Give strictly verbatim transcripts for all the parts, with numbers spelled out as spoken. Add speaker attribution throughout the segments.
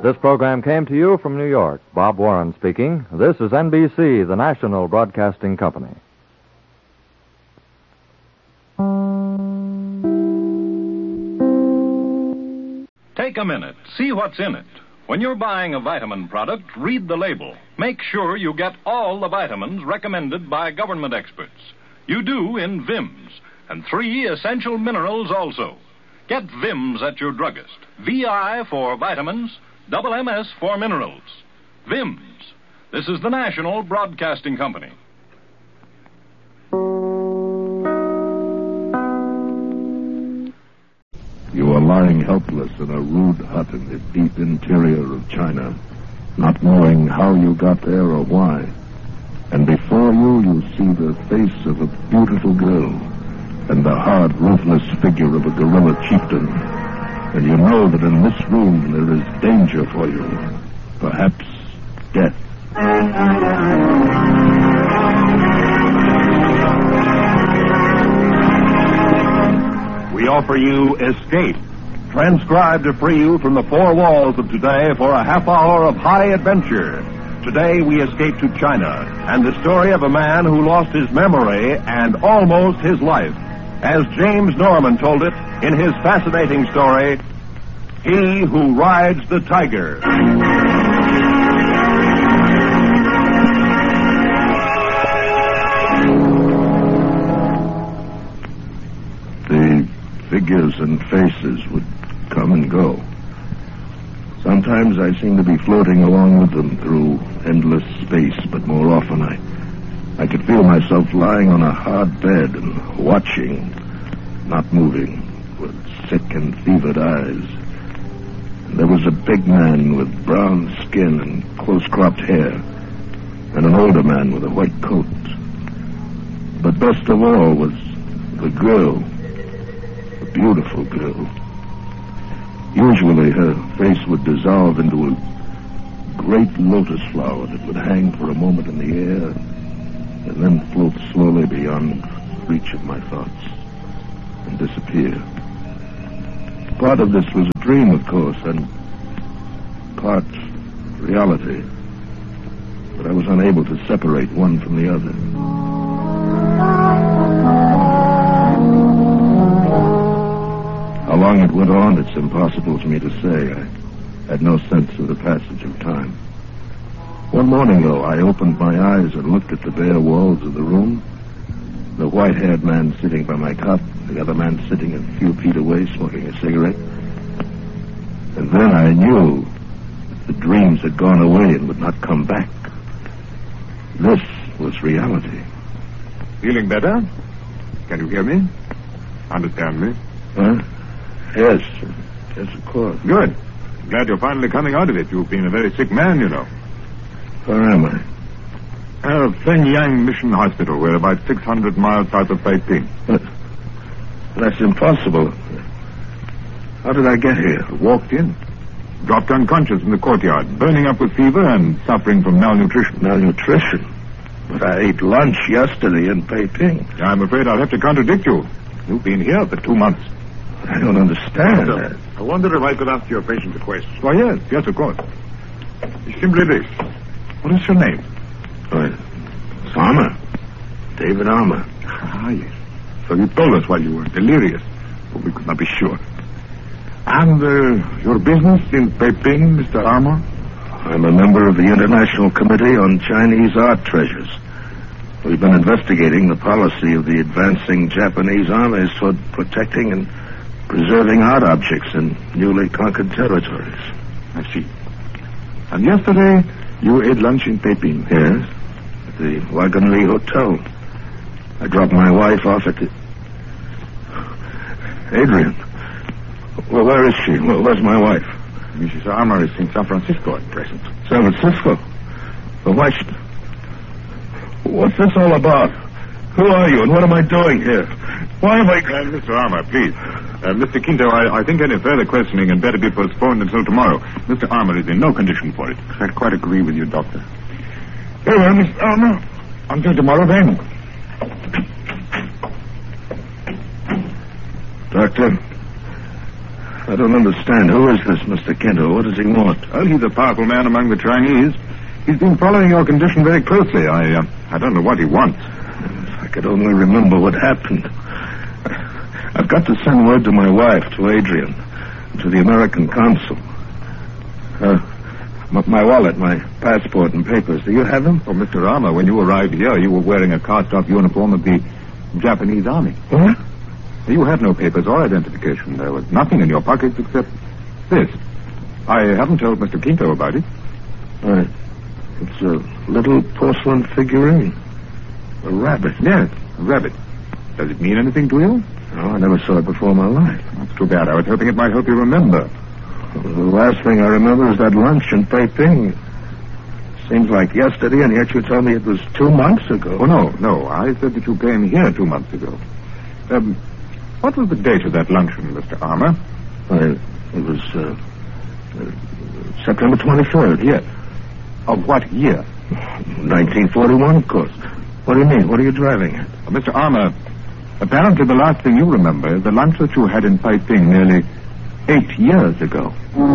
Speaker 1: This program came to you from New York. Bob Warren speaking. This is N B C, the national broadcasting company.
Speaker 2: Take a minute. See what's in it. When you're buying a vitamin product, read the label. Make sure you get all the vitamins recommended by government experts. You do in Vims. And three essential minerals also. Get Vims at your druggist. V I for vitamins, double M S for minerals. Vims. This is the National Broadcasting Company.
Speaker 3: You are lying helpless in a rude hut in the deep interior of China, not knowing how you got there or why. And before you, you see the face of a beautiful girl and the hard, ruthless figure of a guerrilla chieftain. And you know that in this room there is danger for you, perhaps death.
Speaker 4: We offer you Escape, transcribed to free you from the four walls of today for a half hour of high adventure. Today we escape to China and the story of a man who lost his memory and almost his life. As James Norman told it in his fascinating story, He Who Rides the Tiger.
Speaker 3: The figures and faces would come and go. Sometimes I seemed to be floating along with them through endless space, but more often I, I could feel myself lying on a hard bed and watching, not moving, with sick and fevered eyes. And there was a big man with brown skin and close-cropped hair, and an older man with a white coat. But best of all was the girl, a beautiful girl. Usually her face would dissolve into a great lotus flower that would hang for a moment in the air and then float slowly beyond reach of my thoughts and disappear. Part of this was a dream, of course, and part reality. But I was unable to separate one from the other. How long it went on, it's impossible for me to say. I had no sense of the passage of time. One morning, though, I opened my eyes and looked at the bare walls of the room. The white-haired man sitting by my cot, the other man sitting a few feet away smoking a cigarette. And then I knew the dreams had gone away and would not come back. This was reality.
Speaker 5: Feeling better? Can you hear me? Understand me?
Speaker 3: Huh? Yes. Yes, of course.
Speaker 5: Good. Glad you're finally coming out of it. You've been a very sick man, you know.
Speaker 3: Where am I?
Speaker 5: Uh, Fenyang Mission Hospital. We're about six hundred miles south of Beiping.
Speaker 3: But that's impossible. How did I get here?
Speaker 5: Walked in. Dropped unconscious in the courtyard, burning up with fever and suffering from malnutrition.
Speaker 3: Malnutrition? But I ate lunch yesterday in Beiping.
Speaker 5: I'm afraid I'll have to contradict you. You've been here for two months.
Speaker 3: I don't understand.
Speaker 5: Doctor, I wonder if I could ask your patient a question. Why, yes. Yes, of course. It's simply this. What is your name?
Speaker 3: Why, it's Armour. David Armour.
Speaker 5: Ah, yes. So you told us while you were delirious, but we could not be sure. And uh, your business in Beiping, Mister Armour?
Speaker 3: I'm a member of the International Committee on Chinese Art Treasures. We've been investigating the policy of the advancing Japanese armies toward protecting and preserving art objects in newly conquered territories.
Speaker 5: I see. And yesterday, you ate lunch in Beiping?
Speaker 3: Yes, at the Wagenli Hotel. I dropped my wife off at the... Adrian. Well, where is she? Well, where's my wife?
Speaker 5: Missus Armour is in San Francisco at present.
Speaker 3: San Francisco? Well, why should... What's this all about? Who are you and what am I doing here? Why am I...
Speaker 5: Uh, Mister Armour, please. Uh, Mister Quinto, I, I think any further questioning had better be postponed until tomorrow. Mister Armour is in no condition for it. I quite agree with you, Doctor. Very well, Mister Armour. Until tomorrow, then.
Speaker 3: Doctor, I don't understand. Who is this Mister Kinto? What does he want?
Speaker 5: Well, he's a powerful man among the Chinese. He's been following your condition very closely. I, uh, I don't know what he wants.
Speaker 3: If I could only remember what happened. I've got to send word to my wife, to Adrian, to the American consul. Uh, my, my wallet, my passport and papers. Do you have them?
Speaker 5: Oh, Mister Armour, when you arrived here, you were wearing a cast-off uniform of the Japanese Army.
Speaker 3: What?
Speaker 5: You had no papers or identification. There was nothing in your pockets except this. I haven't told Mister Kinto about it.
Speaker 3: Right. It's a little porcelain figurine. A rabbit.
Speaker 5: Yes, a rabbit. Does it mean anything to you?
Speaker 3: No, I never saw it before in my life.
Speaker 5: That's too bad. I was hoping it might help you remember.
Speaker 3: The last thing I remember is that lunch in Peiping. Seems like yesterday, and yet you told me it was two months ago.
Speaker 5: Oh, no, no. I said that you came here two months ago. Um, what was the date of that luncheon, Mister Armour?
Speaker 3: Uh, it was, uh, uh, September twenty-third, yes.
Speaker 5: Of what year?
Speaker 3: nineteen forty-one, of course. What do you mean? What are you driving at?
Speaker 5: Well, Mister Armour, apparently the last thing you remember is the lunch that you had in Peiping nearly eight years ago.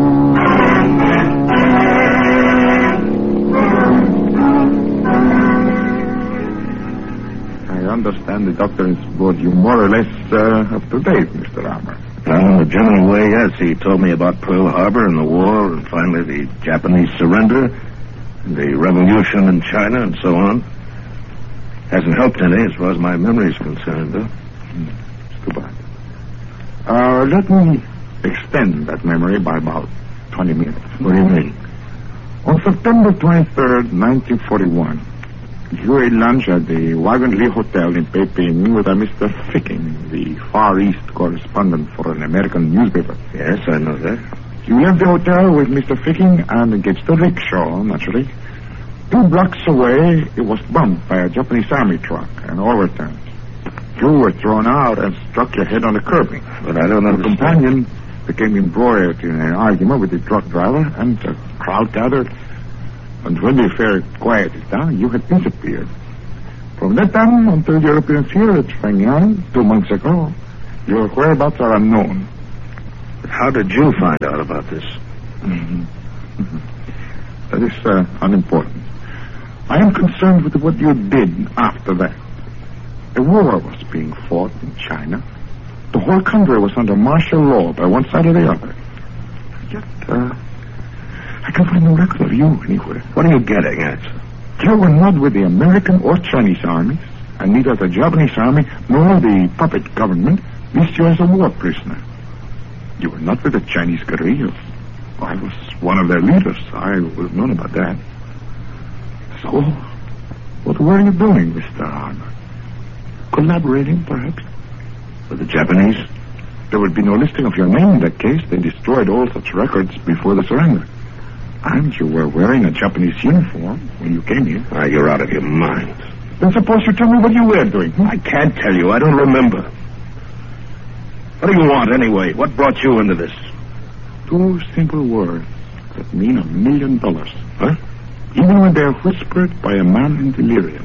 Speaker 5: I understand the doctor has brought you more or less uh, up to date, Mister Armour.
Speaker 3: Well, in a general way, yes. He told me about Pearl Harbor and the war, and finally the Japanese surrender, the revolution in China, and so on. Hasn't helped any as far as my memory is concerned, though.
Speaker 5: It's too bad. Uh, let me extend that memory by about twenty minutes.
Speaker 3: What do you mean?
Speaker 5: On September twenty-third, nineteen forty-one, you ate lunch at the Wagon Lee Hotel in Peiping with a Mister Ficking, the Far East correspondent for an American newspaper.
Speaker 3: Yes, I know that.
Speaker 5: You left the hotel with Mister Ficking and engaged a rickshaw, naturally. Two blocks away, it was bumped by a Japanese army truck and overturned. You were thrown out and struck your head on the curbing.
Speaker 3: But I don't
Speaker 5: Your
Speaker 3: understand.
Speaker 5: companion became embroiled in an argument with the truck driver, and the crowd gathered. And when the affair quieted down, you had disappeared. From that time until your appearance here at Shenyang two months ago, your whereabouts are unknown.
Speaker 3: How did you find out about this?
Speaker 5: Mm-hmm. Mm-hmm. That is uh, unimportant. I am concerned with what you did after that. A war was being fought in China. The whole country was under martial law by one side or the other. Yet, uh, I can find no record of you anywhere.
Speaker 3: What are you getting at?
Speaker 5: You were not with the American or Chinese armies, and neither the Japanese army nor the puppet government missed you as a war prisoner. You were not with the Chinese guerrillas. I was one of their leaders. I would have known about that. So, what were you doing, Mister Armour? Collaborating, perhaps?
Speaker 3: With the Japanese?
Speaker 5: There would be no listing of your name in that case. They destroyed all such records before the surrender. And you were wearing a Japanese uniform when you came here.
Speaker 3: Ah, you're out of your mind.
Speaker 5: Then suppose you tell me what you were doing.
Speaker 3: I can't tell you. I don't remember. What do you want, anyway? What brought you into this?
Speaker 5: Two simple words that mean a million dollars.
Speaker 3: Huh?
Speaker 5: Even when they are whispered by a man in delirium.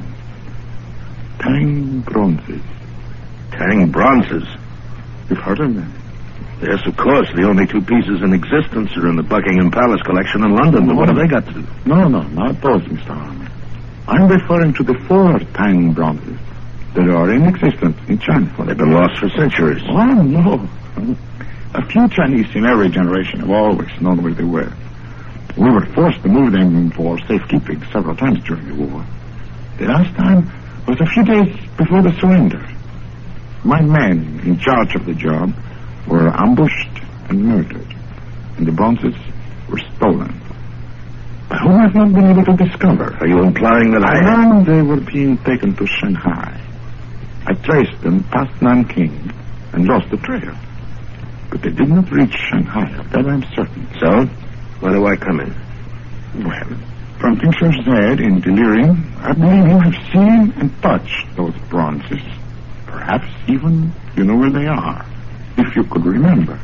Speaker 5: Tang bronzes.
Speaker 3: Tang bronzes?
Speaker 5: You've heard of them?
Speaker 3: Yes, of course. The only two pieces in existence are in the Buckingham Palace collection in London. But
Speaker 5: No.
Speaker 3: what have they got to do?
Speaker 5: No, no, not those, Mister Armour. I'm referring to the four Tang bronzes that are in existence in China.
Speaker 3: Well, they've been lost for centuries.
Speaker 5: Oh, no. A few Chinese in every generation have always known where they were. We were forced to move them for safekeeping several times during the war. The last time was a few days before the surrender. My men in charge of the job were ambushed and murdered, and the bronzes were stolen. By whom I've not been able to discover.
Speaker 3: Are you implying that I...
Speaker 5: I learned they were being taken to Shanghai. I traced them past Nanking and lost the trail. But they did not reach Shanghai, of that I'm certain.
Speaker 3: So? Where do I come in?
Speaker 5: Well, from things you've said in delirium, I believe you have seen and touched those bronzes. Perhaps even you know where they are, if you could remember.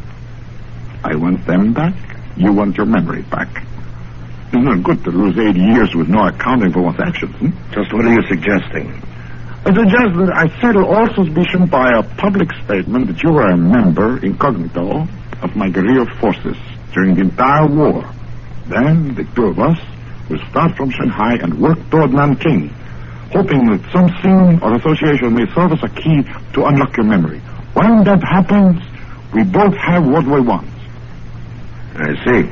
Speaker 5: I want them back. You want your memory back. It's not good to lose eighty years with no accounting for one's actions. Hmm?
Speaker 3: Just what are you suggesting?
Speaker 5: I suggest that I settle all suspicion by a public statement that you were a member, incognito, of my guerrilla forces during the entire war. Then the two of us will start from Shanghai and work toward Nanking, hoping that some scene or association may serve as a key to unlock your memory. When that happens, we both have what we want.
Speaker 3: I see.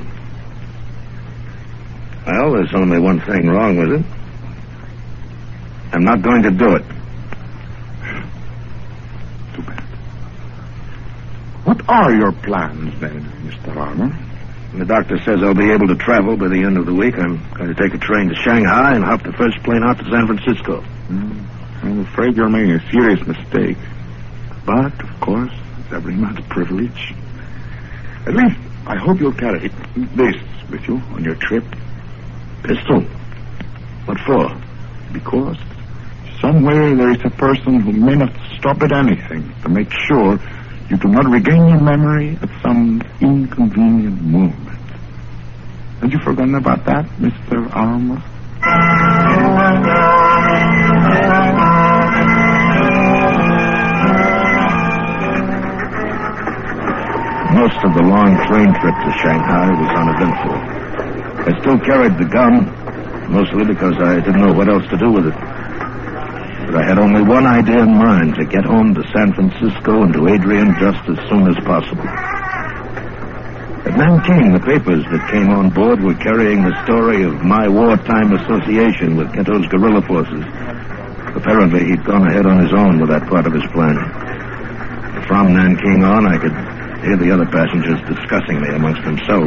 Speaker 3: Well, there's only one thing wrong with it. I'm not going to do it.
Speaker 5: Too bad. What are your plans, then, Mister Armour?
Speaker 3: The doctor says I'll be able to travel by the end of the week. I'm going to take a train to Shanghai and hop the first plane out to San Francisco.
Speaker 5: Mm, I'm afraid you're making a serious mistake. But, of course, it's every man's privilege. At least, I hope you'll carry this with you on your trip.
Speaker 3: Pistol? What for?
Speaker 5: Because somewhere there is a person who may not stop at anything to make sure you do not regain your memory at some inconvenient moment. Have you forgotten about that, Mister Armour?
Speaker 3: Most of the long train trip to Shanghai was uneventful. I still carried the gun, mostly because I didn't know what else to do with it. But I had only one idea in mind, to get home to San Francisco and to Adrian just as soon as possible. At Nanking, the papers that came on board were carrying the story of my wartime association with Kento's guerrilla forces. Apparently, he'd gone ahead on his own with that part of his plan. From Nanking on, I could hear the other passengers discussing me amongst themselves.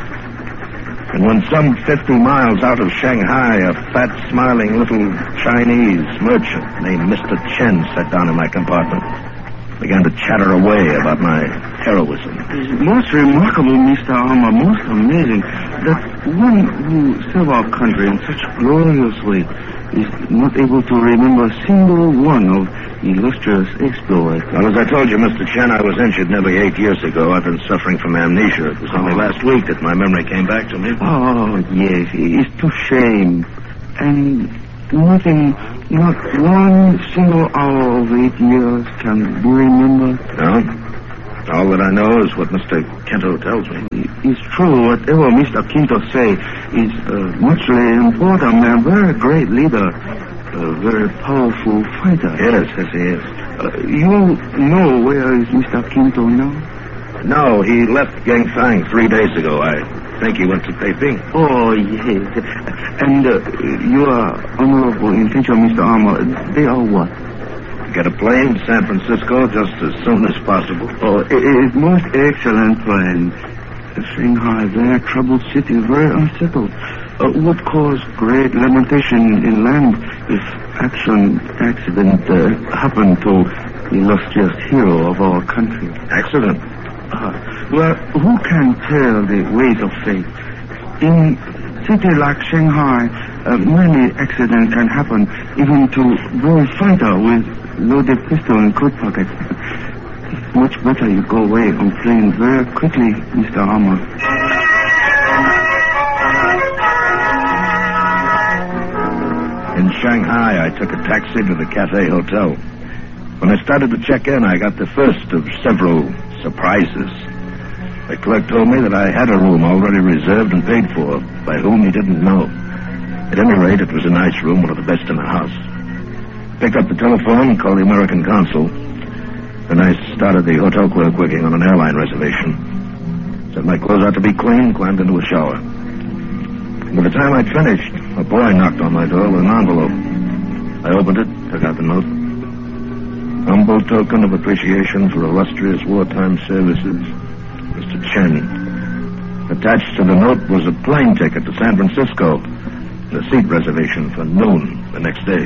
Speaker 3: And when some fifty miles out of Shanghai, a fat, smiling little Chinese merchant named Mister Chen sat down in my compartment, began to chatter away about my heroism.
Speaker 6: It's most remarkable, Mister Armour, most amazing, that one who served our country in such glorious way is not able to remember a single one of illustrious exploits.
Speaker 3: Well, as I told you, Mister Chen, I was injured nearly eight years ago. I've been suffering from amnesia. It was only last week that my memory came back to me.
Speaker 6: Oh, yes, it's too shame. And nothing, not one single hour of eight years can be remembered.
Speaker 3: No? All that I know is what Mister Kento tells me.
Speaker 6: It's true. Whatever Mister Kento say is uh, muchly important man, very great leader, a very powerful fighter.
Speaker 3: Yes, yes, he is.
Speaker 6: Uh, you know where is Mister Kento now?
Speaker 3: No, he left Gangfang three days ago. I think he went to Peiping.
Speaker 6: Oh, yes. And uh, your honorable intention, Mister Armour, they are what?
Speaker 3: Get a plane to San Francisco just as soon as possible.
Speaker 6: Oh, it is most excellent plan. Shanghai, very troubled city, very unsettled. Uh, would cause great lamentation in land if action accident uh, happened to illustrious hero of our country.
Speaker 3: Accident?
Speaker 6: Uh, well, who can tell the ways of fate? In city like Shanghai, uh, many accidents can happen, even to brave fighter with loaded pistol and coat pocket. It's much better you go away on plane very quickly, Mister Armour.
Speaker 3: In Shanghai, I took a taxi to the Cathay Hotel. When I started to check in, I got the first of several surprises. The clerk told me that I had a room already reserved and paid for, by whom he didn't know. At any rate, it was a nice room, one of the best in the house. Picked up the telephone, called the American consul. Then I started the hotel clerk working on an airline reservation. Set my clothes out to be clean, climbed into a shower. By the time I'd finished, a boy knocked on my door with an envelope. I opened it, took out the note. Humble token of appreciation for illustrious wartime services, Mister Chen. Attached to the note was a plane ticket to San Francisco, and a seat reservation for noon the next day.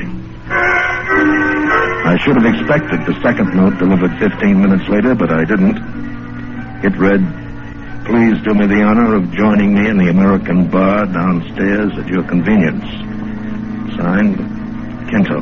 Speaker 3: I should have expected the second note delivered fifteen minutes later, but I didn't. It read, "Please do me the honor of joining me in the American bar downstairs at your convenience." Signed, Kento.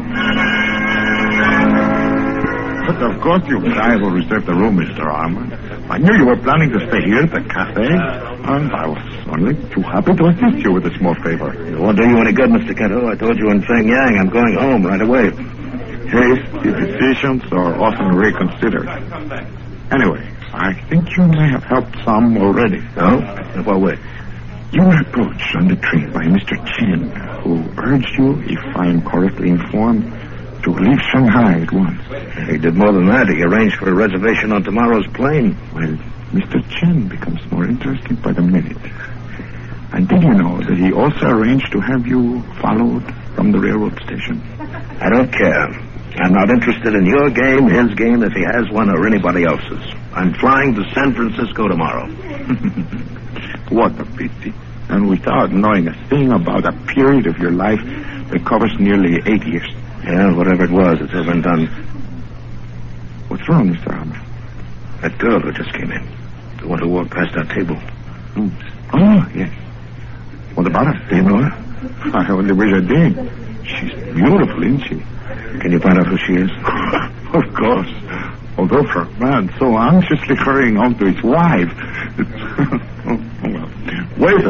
Speaker 5: But of course you guys will reserve the room, Mister Armour. I knew you were planning to stay here at the cafe, and I was only too happy to assist you with a small favor.
Speaker 3: It won't do you any good, Mister Kento. I told you in Fengyang I'm going home right away.
Speaker 5: Hasty decisions are often reconsidered. Anyway, I think you may have helped some already.
Speaker 3: No? In what way?
Speaker 5: You were approached on the train by Mister Chen, who urged you, if I am correctly informed, to leave Shanghai at once.
Speaker 3: He did more than that. He arranged for a reservation on tomorrow's plane.
Speaker 5: Well, Mister Chen becomes more interesting by the minute. And did you know that he also arranged to have you followed from the railroad station?
Speaker 3: I don't care. I'm not interested in your game, his game, if he has one, or anybody else's. I'm flying to San Francisco tomorrow.
Speaker 5: What a pity. And without knowing a thing about a period of your life that covers nearly eight years.
Speaker 3: Yeah, whatever it was, it's over and done.
Speaker 5: What's wrong, Mister Armour?
Speaker 3: That girl who just came in. The one who walked past our table.
Speaker 5: Mm. Oh, yes. What about her?
Speaker 3: Do you know her?
Speaker 5: I only wish I did. She's beautiful, isn't she?
Speaker 3: Can you find out who she is?
Speaker 5: Of course. Although for a man so anxiously hurrying on to his wife. oh, well.
Speaker 3: Waiter!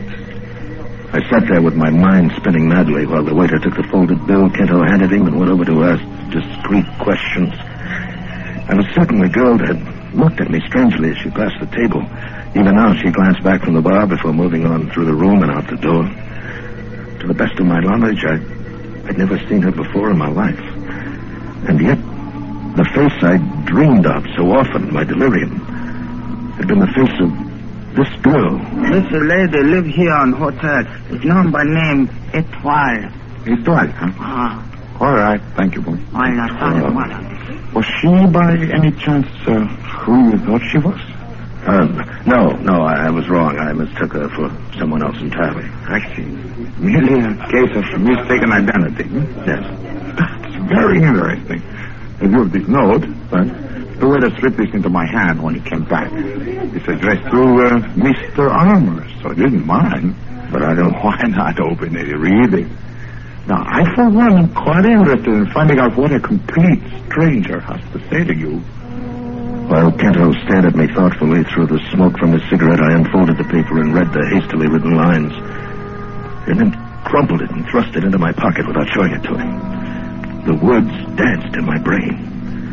Speaker 3: I sat there with my mind spinning madly while the waiter took the folded bill Kento handed him and went over to ask discreet questions. I was certain the girl had looked at me strangely as she passed the table. Even now, she glanced back from the bar before moving on through the room and out the door. To the best of my knowledge, I, I'd never seen her before in my life. And yet, the face I'd dreamed of so often, my delirium, had been the face of this girl.
Speaker 6: This lady live here on hotel. It's known by name Etoile.
Speaker 5: Etoile, huh?
Speaker 6: Ah.
Speaker 5: All right, thank you, boy.
Speaker 6: Voilà,
Speaker 5: Uh, was she by any chance uh, who you thought she was?
Speaker 3: Uh, no, no, I, I was wrong. I mistook her for someone else entirely.
Speaker 5: I see. Merely a case of mistaken identity. Hmm?
Speaker 3: Yes.
Speaker 5: That's very interesting. I do have this note, but the waiter slipped this into my hand when he came back. It's addressed to uh, Mister Armour, so it isn't mine. But I don't why not open it and read it. Now, I, for one, am quite interested in finding out what a complete stranger has to say to you.
Speaker 3: While Kento stared at me thoughtfully through the smoke from his cigarette, I unfolded the paper and read the hastily written lines. And then crumpled it and thrust it into my pocket without showing it to him. The words danced in my brain.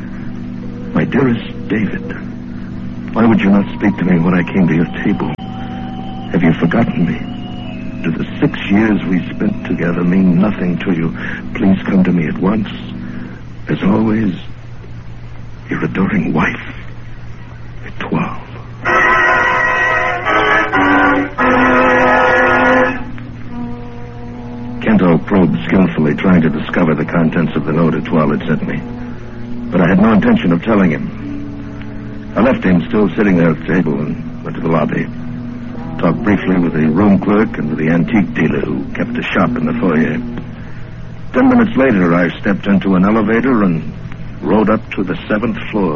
Speaker 3: My dearest David, why would you not speak to me when I came to your table? Have you forgotten me? Do the six years we spent together mean nothing to you? Please come to me at once. As always, your adoring wife, Etoile. Kento probed skillfully, trying to discover the contents of the note Etoile had sent me. But I had no intention of telling him. I left him still sitting there at the table and went to the lobby. Talked briefly with the room clerk and with the antique dealer who kept a shop in the foyer. Ten minutes later, I stepped into an elevator and rode up to the seventh floor.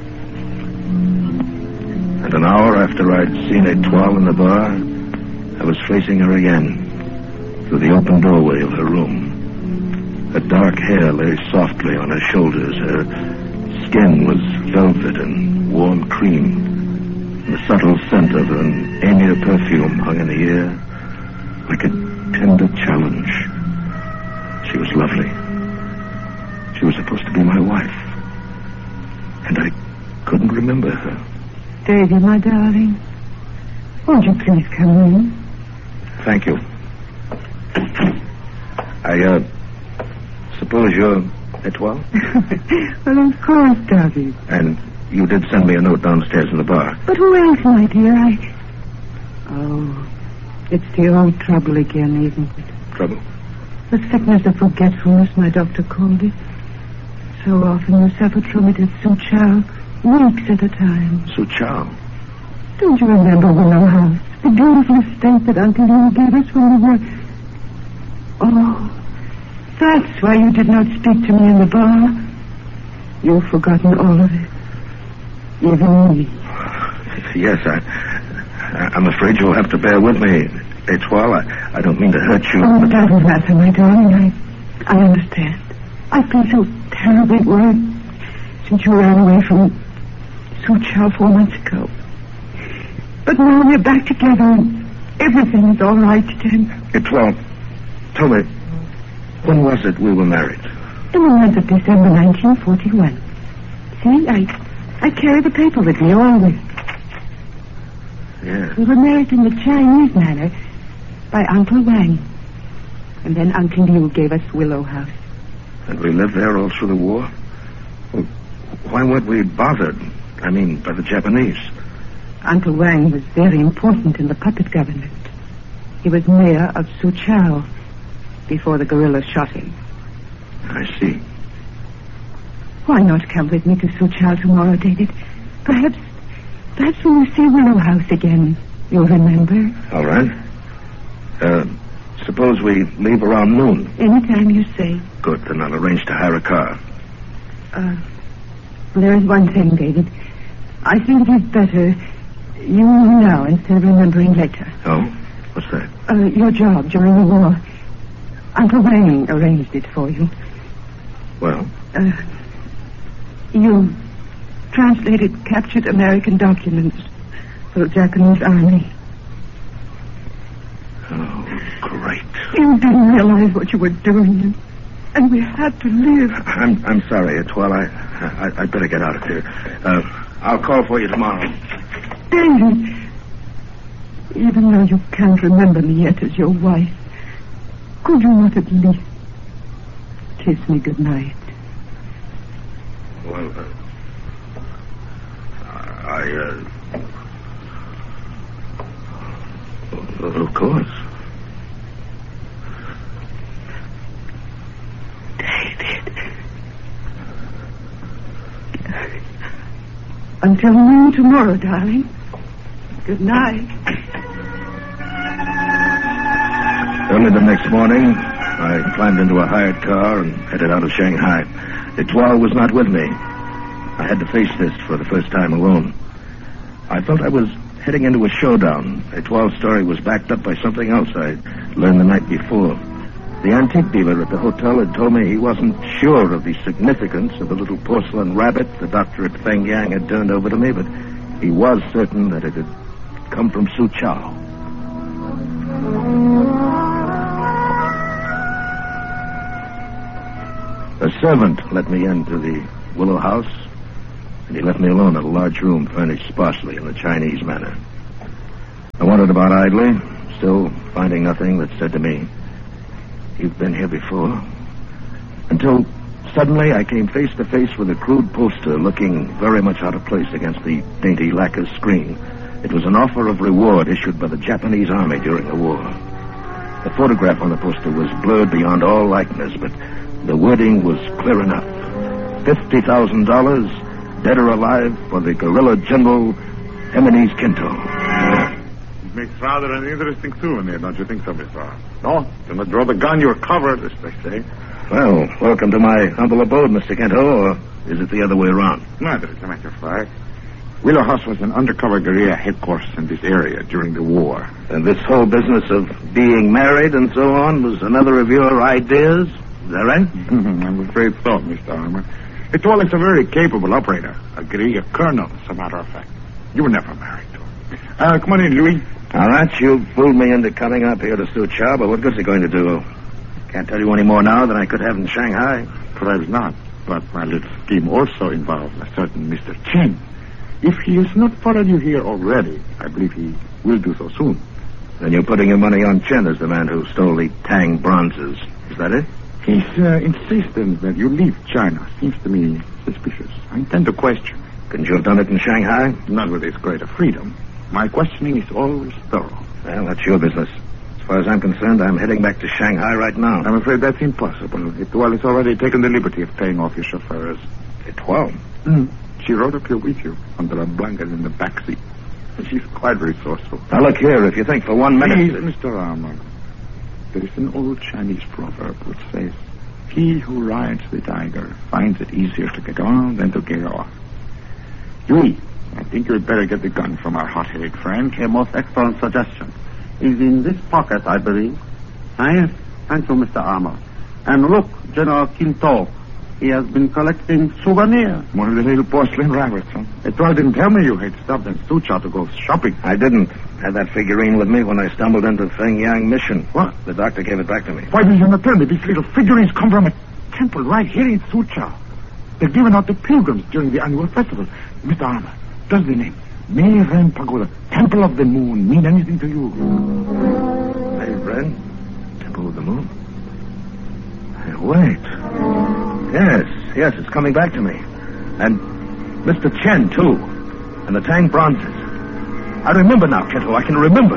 Speaker 3: And an hour after I'd seen Etoile in the bar, I was facing her again through the open doorway of her room. Her dark hair lay softly on her shoulders. Her skin was velvet and warm cream. The subtle scent of an amir perfume hung in the air like a tender challenge. She was lovely. She was supposed to be my wife. And I couldn't remember her.
Speaker 7: Davy, my darling, won't you please come in?
Speaker 3: Thank you. I, uh, suppose you're Etoile?
Speaker 7: Well, of course, Davy.
Speaker 3: And you did send me a note downstairs in the bar.
Speaker 7: But who else, my dear? I... Oh, it's the old trouble again, isn't it?
Speaker 3: Trouble?
Speaker 7: The sickness of forgetfulness, my doctor called it. So often you suffered from it at Suchow, weeks at a time.
Speaker 3: Suchow?
Speaker 7: Don't you remember Willow House? The beautiful estate that Uncle Lou gave us when we were... Oh, that's why you did not speak to me in the bar. You've forgotten all of it. Even me.
Speaker 3: Yes, I, I'm afraid you'll have to bear with me, Etoile. I, I don't mean to hurt you.
Speaker 7: Oh, it doesn't matter, my darling. I, I understand. I've been so terribly worried since you ran away from Suchow four months ago. But now we're back together and everything is all right again.
Speaker 3: Etoile, tell me, when was it we were married?
Speaker 7: In the month of December nineteen forty-one. See, I I carry the paper with me always.
Speaker 3: Yes.
Speaker 7: We were married in the Chinese manner by Uncle Wang. And then Uncle Liu gave us Willow House.
Speaker 3: And we lived there all through the war? Well, why weren't we bothered? I mean, by the Japanese?
Speaker 7: Uncle Wang was very important in the puppet government. He was mayor of Suchao before the guerrillas shot him.
Speaker 3: I see.
Speaker 7: Why not come with me to Suchao tomorrow, David? Perhaps, perhaps when you see Willow House again, you'll remember.
Speaker 3: All right. Uh, suppose we leave around noon.
Speaker 7: Anytime you say.
Speaker 3: Good, then I'll arrange to hire a car.
Speaker 7: Uh, there is one thing, David. I think it is better you know now instead of remembering later.
Speaker 3: Oh? What's that?
Speaker 7: Uh, your job during the war. Uncle Wang arranged it for you.
Speaker 3: Well?
Speaker 7: Uh, you translated captured American documents for the Japanese army.
Speaker 3: Oh, great.
Speaker 7: You didn't realize what you were doing, and we had to live.
Speaker 3: I'm I'm sorry, Etoile. I, I, I'd better get out of here. Uh, I'll call for you tomorrow.
Speaker 7: David, even though you can't remember me yet as your wife, could you not at least kiss me goodnight?
Speaker 3: Well, uh, I, uh... Of course.
Speaker 7: David. Until noon tomorrow, darling. Good night.
Speaker 3: Early the next morning, I climbed into a hired car and headed out of Shanghai. Etoile was not with me. I had to face this for the first time alone. I felt I was heading into a showdown. Etoile's story was backed up by something else I learned the night before. The antique dealer at the hotel had told me he wasn't sure of the significance of the little porcelain rabbit the doctor at Feng Yang had turned over to me, but he was certain that it had come from Suchao. A servant let me into the Willow House, and he left me alone in a large room furnished sparsely in the Chinese manner. I wandered about idly, still finding nothing that said to me, "You've been here before," until suddenly I came face to face with a crude poster looking very much out of place against the dainty lacquer screen. It was an offer of reward issued by the Japanese army during the war. The photograph on the poster was blurred beyond all likeness, but the wording was clear enough. Fifty thousand dollars, dead or alive, for the guerrilla general Jimenez Quinto.
Speaker 5: It makes rather an interesting souvenir, don't you think so, Mister Arm? No, do not draw the gun, you're covered, as they say.
Speaker 3: Well, welcome to my humble abode, Mister Quinto, or is it the other way around?
Speaker 5: Neither, as a matter of fact. Willow House was an undercover guerrilla headquarters in this area during the war.
Speaker 3: And this whole business of being married and so on was another of your ideas? Is that right?
Speaker 5: I'm afraid so, Mister Armour. Etoile is a very capable operator. A guerrilla colonel, as a matter of fact. You were never married to her. Uh, come on in, Louis.
Speaker 3: All right, you fooled me into coming up here to Suchao, but what good's it going to do? Can't tell you any more now than I could have in Shanghai.
Speaker 5: Perhaps not, but my little scheme also involves a certain Mister Chen. If he has not followed you here already, I believe he will do so soon.
Speaker 3: Then you're putting your money on Chen as the man who stole the Tang bronzes. Is that it?
Speaker 5: His uh, insistence that you leave China seems to me suspicious. I intend to question.
Speaker 3: Couldn't you have done it in Shanghai?
Speaker 5: Not with this greater freedom. My questioning is always thorough.
Speaker 3: Well, that's your business. As far as I'm concerned, I'm heading back to Shanghai right now.
Speaker 5: I'm afraid that's impossible. Etoile has already taken the liberty of paying off your chauffeurs.
Speaker 3: Etoile?
Speaker 5: Mm. She rode up here with you under a blanket in the back seat. She's quite resourceful.
Speaker 3: Now, look here, if you think for one minute...
Speaker 5: Please, Mister Armour. There is an old Chinese proverb which says, "He who rides the tiger finds it easier to get on than to get off." Louis, I think you'd better get the gun from our hot-headed friend.
Speaker 8: A most excellent suggestion. Is in this pocket, I believe. Ah, yes. Thank you, Mister Armour. And look, General Quinto. He has been collecting souvenirs.
Speaker 5: One of the little porcelain rabbits, huh? Etoile didn't tell me you had stopped in Suchao to go shopping.
Speaker 3: I didn't. Had that figurine with me when I stumbled into Feng Yang Mission.
Speaker 5: What?
Speaker 3: The doctor gave it back to me.
Speaker 5: Why did you not tell me? These little figurines come from a temple right here in Suchao. They're given out to pilgrims during the annual festival. Mister Armour, does the name Meiren Pagoda, Temple of the Moon, mean anything to you?
Speaker 3: Meiren, Temple of the Moon? Hey, wait. Yes, yes, it's coming back to me. And Mister Chen, too. And the Tang bronzes. I remember now, Kento. I can remember.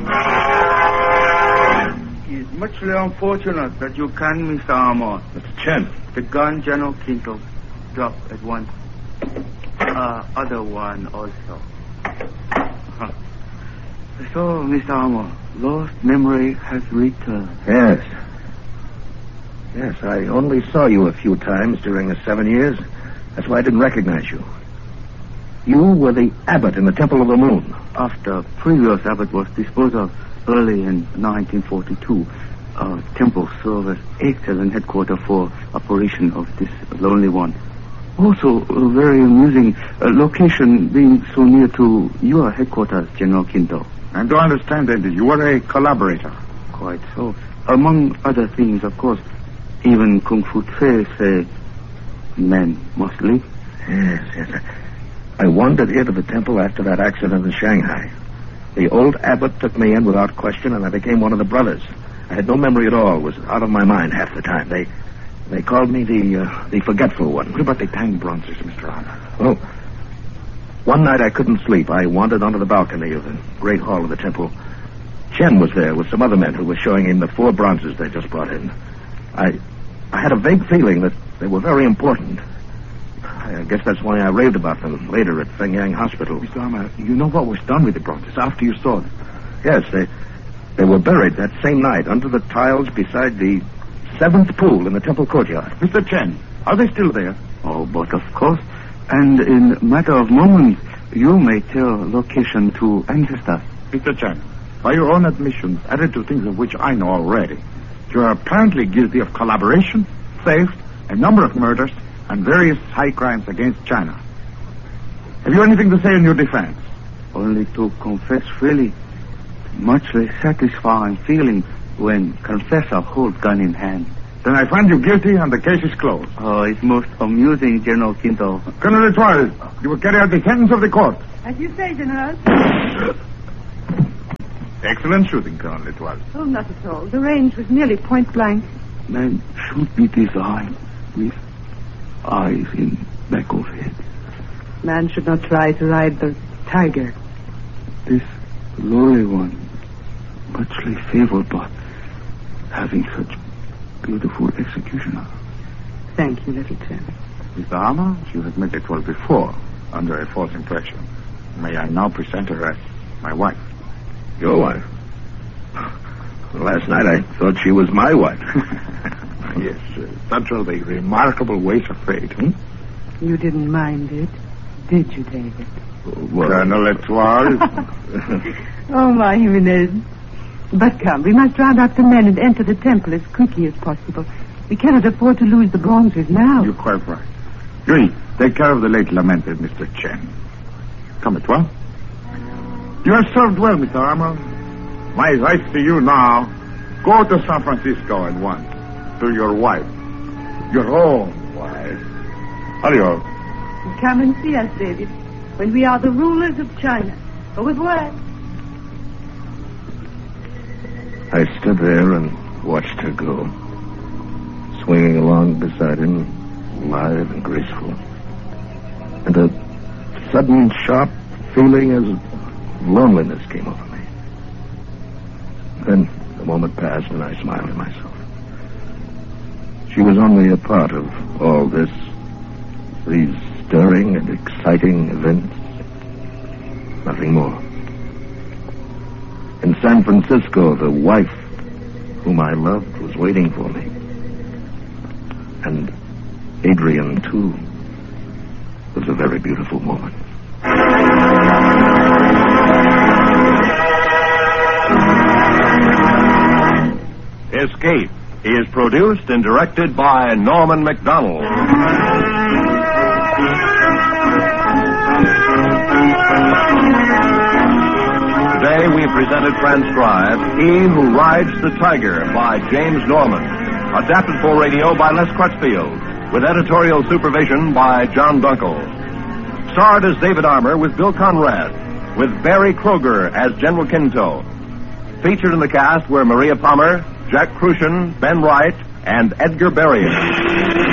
Speaker 6: It's much unfortunate that you can't, Mister Armour.
Speaker 3: Mister Chen.
Speaker 6: The gun General Kinto dropped at once. Uh, other one also. Huh. So, Mister Armour, lost memory has returned.
Speaker 3: Yes. Yes, I only saw you a few times during the seven years. That's why I didn't recognize you. You were the abbot in the Temple of the Moon.
Speaker 6: After previous abbot was disposed of early in nineteen forty-two, uh, temple served as excellent headquarters for operation of this lonely one. Also, a very amusing uh, location being so near to your headquarters, General Kinto.
Speaker 5: And to understand that you were a collaborator.
Speaker 6: Quite so. Among other things, of course, even Kung Fu Tse say men must live.
Speaker 3: Yes, yes. I wandered here to the temple after that accident in Shanghai. The old abbot took me in without question, and I became one of the brothers. I had no memory at all. Was out of my mind half the time. They they called me the uh, the forgetful one.
Speaker 5: What about the Tang bronzes, Mister Armour?
Speaker 3: Oh, one night I couldn't sleep. I wandered onto the balcony of the great hall of the temple. Chen was there with some other men who were showing him the four bronzes they just brought in. I I had a vague feeling that they were very important. I guess that's why I raved about them later at Fengyang Hospital.
Speaker 5: Mister Armour, you know what was done with the bronzes after you saw them?
Speaker 3: Yes, they they were buried that same night under the tiles beside the seventh pool in the temple courtyard.
Speaker 5: Mister Chen, are they still there?
Speaker 6: Oh, but of course. And in matter of moments, you may tell location to ancestors.
Speaker 5: Mister Chen, by your own admissions, added to things of which I know already, you are apparently guilty of collaboration, theft, a number of murders, and various high crimes against China. Have you anything to say in your defense?
Speaker 6: Only to confess freely. Much less satisfying feeling when confessor holds gun in hand.
Speaker 5: Then I find you guilty and the case is closed.
Speaker 6: Oh, it's most amusing, General Kinto.
Speaker 5: Colonel Etoile, you will carry out the sentence of the court.
Speaker 7: As you say, General.
Speaker 5: Excellent shooting, Colonel Etoile.
Speaker 7: Oh, not at all. The range was nearly point blank.
Speaker 6: Man should be designed with eyes in back of head.
Speaker 7: Man should not try to ride the tiger.
Speaker 6: This lowly one, muchly favored by having such beautiful executioner.
Speaker 7: Thank you, little Chen.
Speaker 5: Mister Armour, you have met Etoile before, under a false impression. May I now present her as my wife?
Speaker 3: Your wife? Last night I thought she was my wife.
Speaker 5: Yes, uh, such are the remarkable ways of fate, hmm?
Speaker 7: You didn't mind it, did you, David?
Speaker 3: Well,
Speaker 5: Colonel Etoile.
Speaker 7: Oh, my Jimenez. But come, we must round up the men and enter the temple as quickly as possible. We cannot afford to lose the bronzes now.
Speaker 5: You're quite right. Yuri, take care of the late lamented Mister Chen. Come, Etoile. You have served well, Mister Armour. My advice to you now, go to San Francisco at once. To your wife. Your own wife. Adios.
Speaker 7: Come and see us, David, when we are the rulers of China. Au revoir.
Speaker 3: I stood there and watched her go, swinging along beside him, lithe and graceful. And a sudden, sharp feeling of loneliness came over me. Then the moment passed and I smiled at myself. She was only a part of all this, these stirring and exciting events. Nothing more. In San Francisco, the wife whom I loved was waiting for me. And Adrian, too, was a very beautiful woman.
Speaker 4: Escape is produced and directed by Norman MacDonald. Today we presented transcribed He Who Rides the Tiger by James Norman, adapted for radio by Les Crutchfield, with editorial supervision by John Dunkel. starred as David Armour with Bill Conrad, with Barry Kroger as General Kinto. Featured in the cast were Maria Palmer, Jack Crucian, Ben Wright, and Edgar Berrien.